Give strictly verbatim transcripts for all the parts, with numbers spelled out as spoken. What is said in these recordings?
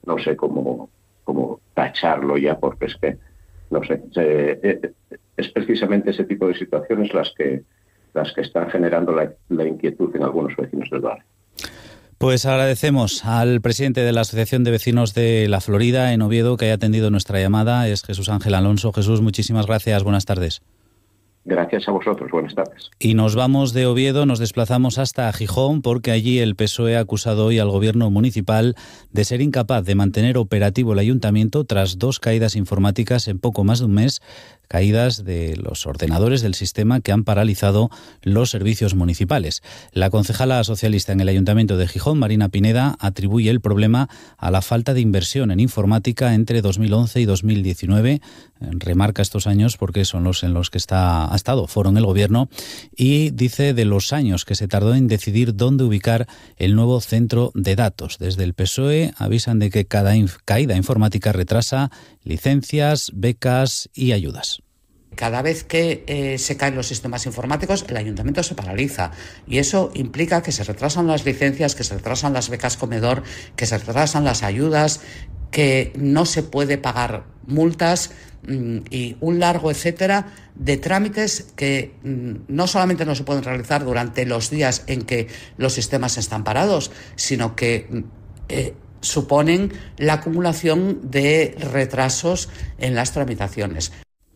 no sé cómo, cómo tacharlo ya, porque es que, no sé, se, es precisamente ese tipo de situaciones las que, las que están generando la, la inquietud en algunos vecinos del barrio. Pues agradecemos al presidente de la Asociación de Vecinos de La Florida, en Oviedo, que haya atendido nuestra llamada. Es Jesús Ángel Alonso. Jesús, muchísimas gracias. Buenas tardes. Gracias a vosotros. Buenas tardes. Y nos vamos de Oviedo, nos desplazamos hasta Gijón, porque allí el P S O E ha acusado hoy al gobierno municipal de ser incapaz de mantener operativo el ayuntamiento tras dos caídas informáticas en poco más de un mes, caídas de los ordenadores del sistema que han paralizado los servicios municipales. La concejala socialista en el Ayuntamiento de Gijón, Marina Pineda, atribuye el problema a la falta de inversión en informática entre dos mil once y dos mil diecinueve. Remarca estos años porque son los en los que está, ha estado foro en el gobierno, y dice de los años que se tardó en decidir dónde ubicar el nuevo centro de datos. Desde el P S O E avisan de que cada inf- caída informática retrasa licencias, becas y ayudas. Cada vez que eh, se caen los sistemas informáticos, el ayuntamiento se paraliza, y eso implica que se retrasan las licencias, que se retrasan las becas comedor, que se retrasan las ayudas, que no se puede pagar multas mmm, y un largo etcétera de trámites que mmm, no solamente no se pueden realizar durante los días en que los sistemas están parados, sino que eh, suponen la acumulación de retrasos en las tramitaciones.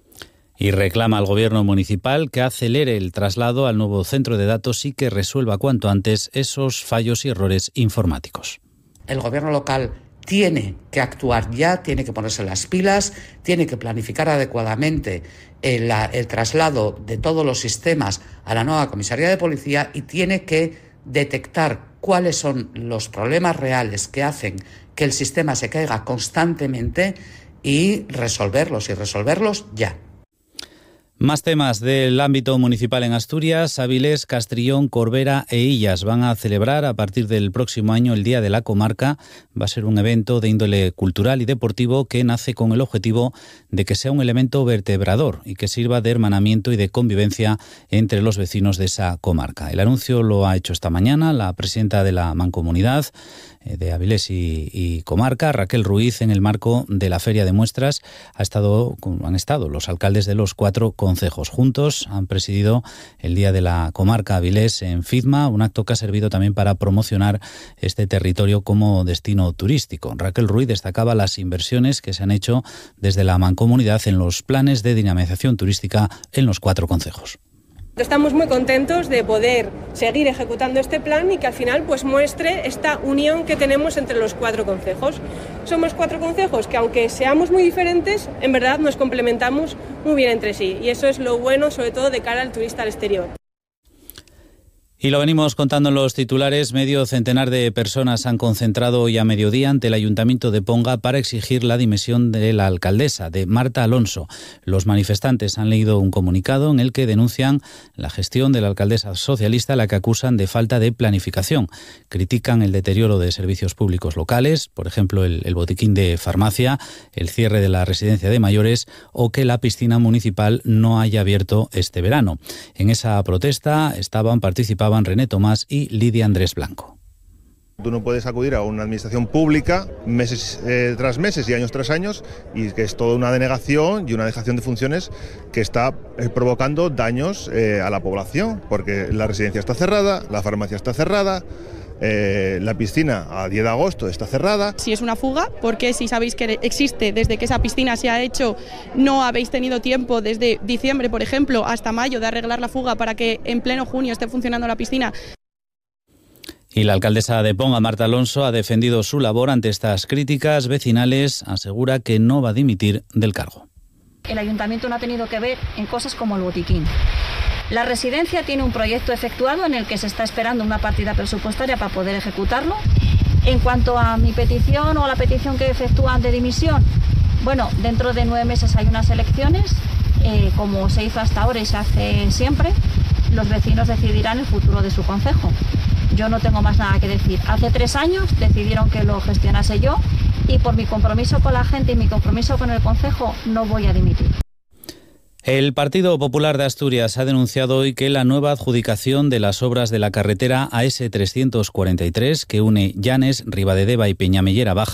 Y reclama al gobierno municipal que acelere el traslado al nuevo centro de datos y que resuelva cuanto antes esos fallos y errores informáticos. El gobierno local tiene que actuar ya, tiene que ponerse las pilas, tiene que planificar adecuadamente el, el traslado de todos los sistemas a la nueva comisaría de policía, y tiene que detectar cuáles son los problemas reales que hacen que el sistema se caiga constantemente y resolverlos, y resolverlos ya. Más temas del ámbito municipal en Asturias. Avilés, Castrillón, Corbera e Illas van a celebrar a partir del próximo año el Día de la Comarca. Va a ser un evento de índole cultural y deportivo que nace con el objetivo de que sea un elemento vertebrador y que sirva de hermanamiento y de convivencia entre los vecinos de esa comarca. El anuncio lo ha hecho esta mañana la presidenta de la Mancomunidad de Avilés y, y Comarca, Raquel Ruiz, en el marco de la Feria de Muestras. Ha estado, han estado los alcaldes de los cuatro concejos. Juntos han presidido el Día de la Comarca Avilés en Fizma, un acto que ha servido también para promocionar este territorio como destino turístico. Raquel Ruiz destacaba las inversiones que se han hecho desde la Mancomunidad en los planes de dinamización turística en los cuatro concejos. Estamos muy contentos de poder seguir ejecutando este plan y que al final pues muestre esta unión que tenemos entre los cuatro concejos. Somos cuatro concejos que, aunque seamos muy diferentes, en verdad nos complementamos muy bien entre sí, y eso es lo bueno, sobre todo de cara al turista al exterior. Y lo venimos contando en los titulares. Medio centenar de personas han concentrado hoy a mediodía ante el Ayuntamiento de Ponga para exigir la dimisión de la alcaldesa, de Marta Alonso. Los manifestantes han leído un comunicado en el que denuncian la gestión de la alcaldesa socialista, a la que acusan de falta de planificación. Critican el deterioro de servicios públicos locales, por ejemplo el, el botiquín de farmacia, el cierre de la residencia de mayores o que la piscina municipal no haya abierto este verano. En esa protesta estaban participando René Tomás y Lidia Andrés Blanco. Tú no puedes acudir a una administración pública meses eh, tras meses y años tras años, y que es toda una denegación y una dejación de funciones que está eh, provocando daños eh, a la población, porque la residencia está cerrada, la farmacia está cerrada, Eh, la piscina a diez de agosto está cerrada. Si es una fuga, porque si sabéis que existe desde que esa piscina se ha hecho, no habéis tenido tiempo desde diciembre, por ejemplo, hasta mayo de arreglar la fuga para que en pleno junio esté funcionando la piscina. Y la alcaldesa de Ponga, Marta Alonso, ha defendido su labor ante estas críticas vecinales. Asegura que no va a dimitir del cargo. El ayuntamiento no ha tenido que ver en cosas como el botiquín. La residencia tiene un proyecto efectuado en el que se está esperando una partida presupuestaria para poder ejecutarlo. En cuanto a mi petición o la petición que efectúan de dimisión, bueno, dentro de nueve meses hay unas elecciones, eh, como se hizo hasta ahora y se hace siempre, los vecinos decidirán el futuro de su concejo. Yo no tengo más nada que decir. Hace tres años decidieron que lo gestionase yo, y por mi compromiso con la gente y mi compromiso con el concejo no voy a dimitir. El Partido Popular de Asturias ha denunciado hoy que la nueva adjudicación de las obras de la carretera A S trescientos cuarenta y tres, que une Llanes, Ribadedeva y Peñamellera Baja,